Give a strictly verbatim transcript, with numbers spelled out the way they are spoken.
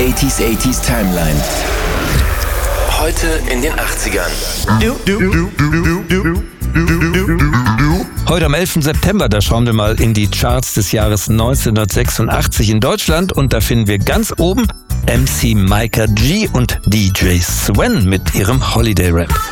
achtziger achtziger Timeline. Heute in den achtzigern. Heute am elften September, da schauen wir mal in die Charts des Jahres neunzehnhundertsechsundachtzig in Deutschland und da finden wir ganz oben M C Micah G und D J Swen mit ihrem Holiday Rap.